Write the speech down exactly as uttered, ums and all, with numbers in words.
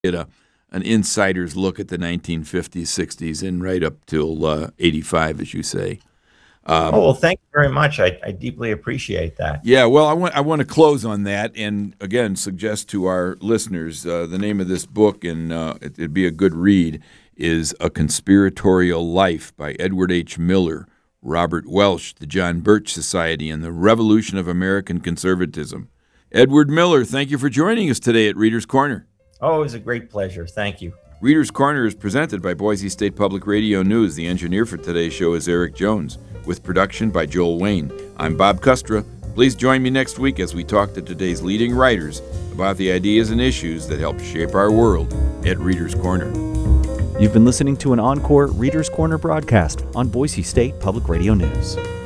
get a an insider's look at the nineteen fifties, sixties, and right up till uh, eighty-five, as you say. Um, oh, well, thank you very much. I, I deeply appreciate that. Yeah, well, I want I want to close on that, and again, suggest to our listeners uh, the name of this book, and uh, it, it'd be a good read, is A Conspiratorial Life by Edward H. Miller, Robert Welsh, the John Birch Society, and the Revolution of American Conservatism. Edward Miller, thank you for joining us today at Reader's Corner. Oh, it was a great pleasure. Thank you. Reader's Corner is presented by Boise State Public Radio News. The engineer for today's show is Eric Jones, with production by Joel Wayne. I'm Bob Kustra. Please join me next week as we talk to today's leading writers about the ideas and issues that help shape our world at Reader's Corner. You've been listening to an encore Reader's Corner broadcast on Boise State Public Radio News.